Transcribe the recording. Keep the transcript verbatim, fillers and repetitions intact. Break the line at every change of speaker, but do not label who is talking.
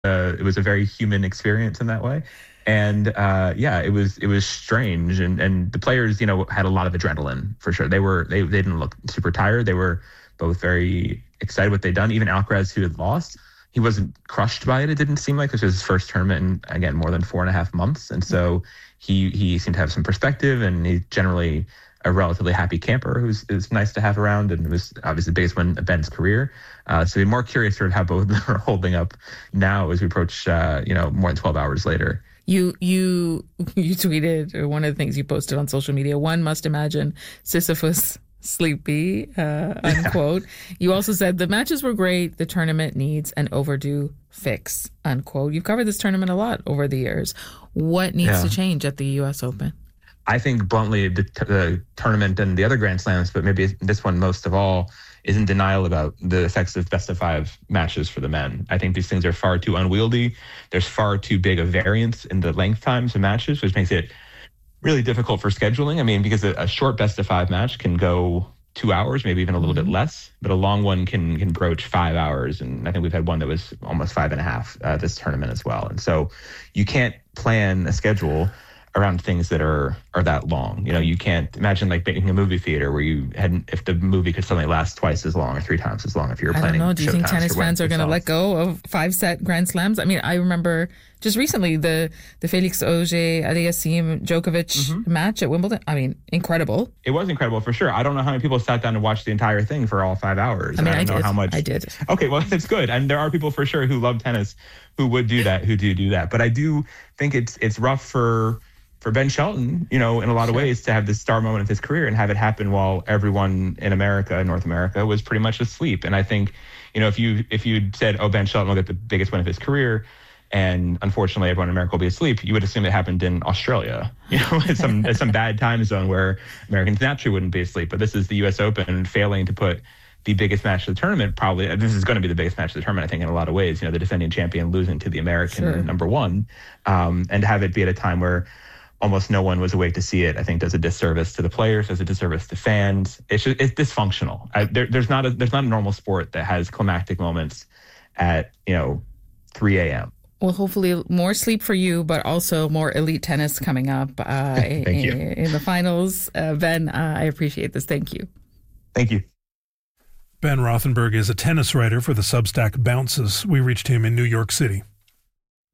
Uh, it was a very human experience in that way. And uh, yeah, it was it was strange, and and the players, you know, had a lot of adrenaline for sure. They were they they didn't look super tired. They were both very excited what they'd done. Even Alcaraz, who had lost, he wasn't crushed by it. It didn't seem like this was his first tournament in, again, more than four and a half months, and so he he seemed to have some perspective, and he's generally a relatively happy camper who's is nice to have around, and it was obviously the biggest win of Ben's career. Uh, so we're more curious sort of how both of them are holding up now as we approach, uh, you know, more than twelve hours later.
You you you tweeted, or one of the things you posted on social media, one must imagine Sisyphus sleepy, uh, unquote. Yeah. You also said the matches were great. The tournament needs an overdue fix, unquote. You've covered this tournament a lot over the years. What needs yeah. to change at the U S Open?
I think bluntly the, the tournament and the other Grand Slams, but maybe this one most of all, is in denial about the effects of best of five matches for the men. I think these things are far too unwieldy. There's far too big a variance in the length times of matches, which makes it really difficult for scheduling. I mean, because a, a short best of five match can go two hours, maybe even a little mm-hmm. bit less, but a long one can can broach five hours. And I think we've had one that was almost five and a half uh, this tournament as well. And so you can't plan a schedule around things that are are that long. You know, you can't imagine like making a movie theater where you hadn't, if the movie could suddenly last twice as long or three times as long if you were planning.
I don't know. Do you think tennis fans are going to let go of five set Grand Slams? I mean, I remember just recently the the Felix Auger Aliassime Djokovic mm-hmm. match at Wimbledon. I mean, incredible.
It was incredible for sure. I don't know how many people sat down and watched the entire thing for all five hours.
I mean,
I don't
I
know
did.
how much.
I did.
Okay, well, it's good, and there are people for sure who love tennis who would do that, who do do that. But I do think it's it's rough for. for Ben Shelton, you know, in a lot of ways, to have this star moment of his career and have it happen while everyone in America, North America, was pretty much asleep. And I think, you know, if you if you'd said, oh, Ben Shelton will get the biggest win of his career, and unfortunately everyone in America will be asleep, you would assume it happened in Australia, you know, at some at some bad time zone where Americans naturally wouldn't be asleep. But this is the U S Open failing to put the biggest match of the tournament, probably. This is going to be the biggest match of the tournament, I think, in a lot of ways. You know, the defending champion losing to the American sure. number one, um, and have it be at a time where almost no one was awake to see it, I think does a disservice to the players, does a disservice to fans. It's just, it's dysfunctional. I, there, there's not a there's not a normal sport that has climactic moments at, you know, three a.m.
Well, hopefully more sleep for you, but also more elite tennis coming up uh,
Thank
in,
you.
in the finals. Uh, Ben, uh, I appreciate this. Thank you.
Thank you.
Ben Rothenberg is a tennis writer for the Substack Bounces. We reached him in New York City.